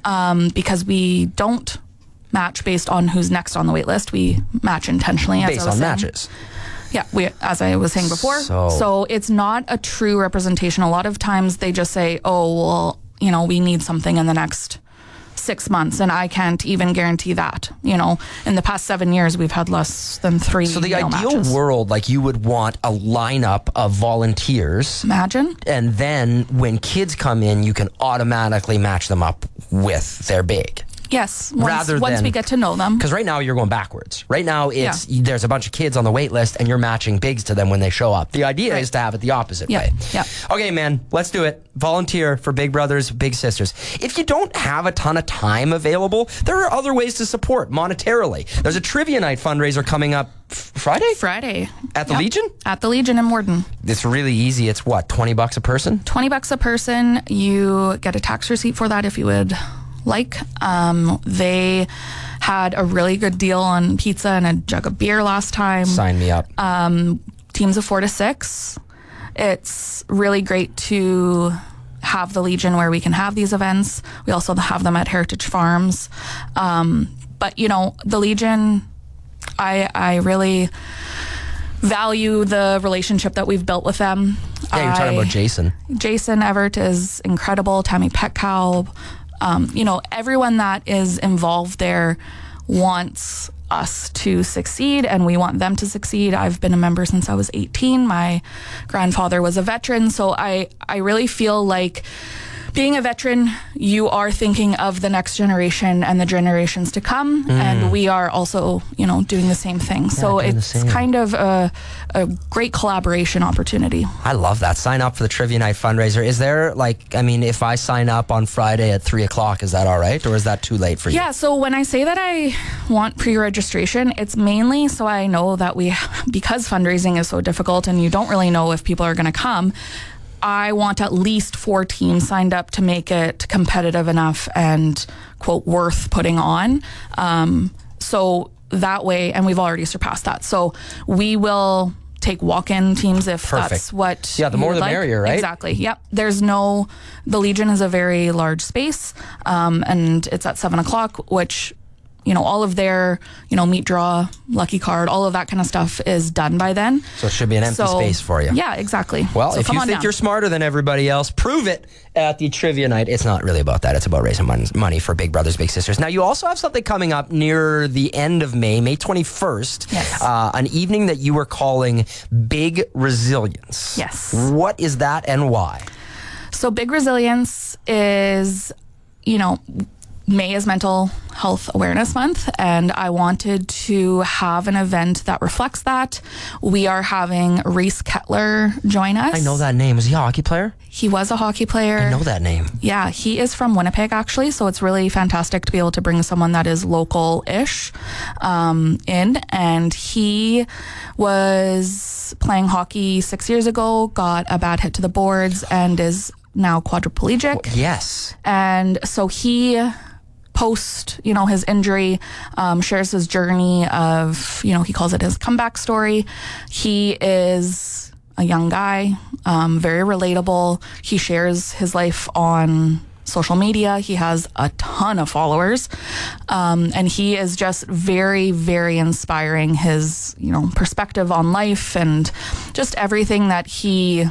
because we don't match based on who's next on the wait list. We match intentionally. Based on matches. Yeah, as I was saying before. So it's not a true representation. A lot of times they just say, oh, well, we need something in the next 6 months, and I can't even guarantee that. In the past 7 years, we've had less than 3 So the ideal matches. world, like, you would want a lineup of volunteers. Imagine. And then when kids come in, you can automatically match them up with their big. Yes, once we get to know them. Because right now you're going backwards. Right now there's a bunch of kids on the wait list and you're matching bigs to them when they show up. The idea is to have it the opposite way. Yeah. Okay, man, let's do it. Volunteer for Big Brothers, Big Sisters. If you don't have a ton of time available, there are other ways to support monetarily. There's a trivia night fundraiser coming up Friday? At the Legion? At the Legion in Morden. It's really easy. It's what, $20 a person? $20 a person. You get a tax receipt for that if you would like. They had a really good deal on pizza and a jug of beer last time. Sign me up. Teams of 4 to 6. It's really great to have the Legion where we can have these events. We also have them at Heritage Farms. But the Legion, I really value the relationship that we've built with them. Yeah, you're talking about Jason. Jason Everett is incredible. Tammy Petcow. Everyone that is involved there wants us to succeed, and we want them to succeed. I've been a member since I was 18. My grandfather was a veteran, so I really feel like being a veteran, you are thinking of the next generation and the generations to come, and we are also, doing the same thing. So it's kind of a great collaboration opportunity. I love that. Sign up for the Trivia Night fundraiser. Is there, if I sign up on Friday at 3 o'clock, is that all right? Or is that too late for you? Yeah, so when I say that I want pre-registration, it's mainly so I know that because fundraising is so difficult and you don't really know if people are going to come, I want at least 4 teams signed up to make it competitive enough and, quote, worth putting on. So that way, and we've already surpassed that. So we will take walk-in teams if that's what the more the merrier, right? Exactly. Yep. The Legion is a very large space, and it's at 7 o'clock, which all of their, meat draw, lucky card, all of that kind of stuff is done by then. So it should be an empty space for you. Yeah, exactly. Well, if you think you're smarter than everybody else, prove it at the Trivia Night. It's not really about that. It's about raising money for Big Brothers, Big Sisters. Now, you also have something coming up near the end of May 21st. Yes. An evening that you are calling Big Resilience. Yes. What is that and why? So Big Resilience is, May is Mental Health Awareness Month, and I wanted to have an event that reflects that. We are having Reese Kettler join us. I know that name. Is he a hockey player? He was a hockey player. I know that name. Yeah, he is from Winnipeg, actually, so it's really fantastic to be able to bring someone that is local-ish in. And he was playing hockey 6 years ago, got a bad hit to the boards, and is now quadriplegic. Yes. And so he post, his injury, shares his journey of, he calls it his comeback story. He is a young guy, very relatable. He shares his life on social media. He has a ton of followers. And he is just very, very inspiring. His, perspective on life and just everything that he,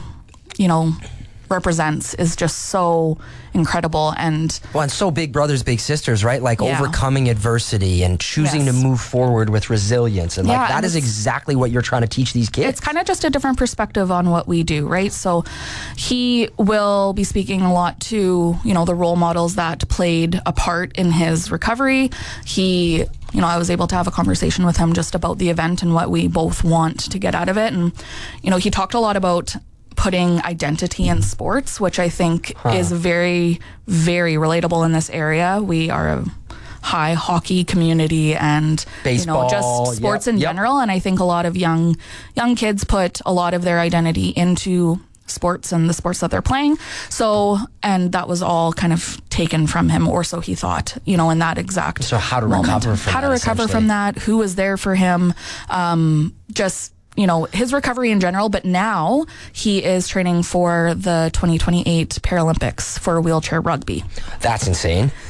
represents is just so incredible. And so Big Brothers, Big Sisters, right? Overcoming adversity and choosing to move forward with resilience. And that is exactly what you're trying to teach these kids. It's kind of just a different perspective on what we do, right? So he will be speaking a lot to, the role models that played a part in his recovery. He, I was able to have a conversation with him just about the event and what we both want to get out of it. And, he talked a lot about putting identity in sports, which I think is very, very relatable in this area. We are a high hockey community and baseball, just sports in general. And I think a lot of young kids put a lot of their identity into sports and the sports that they're playing. So, and that was all kind of taken from him, or so he thought, in that exact So how to recover from that, who was there for him, his recovery in general, but now he is training for the 2028 Paralympics for wheelchair rugby. That's insane.